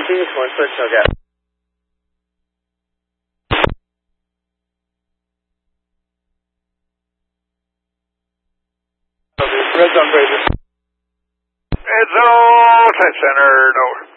Phoenix 1, switch tailgate. Red zone, Fraser. Red zone, type center, over.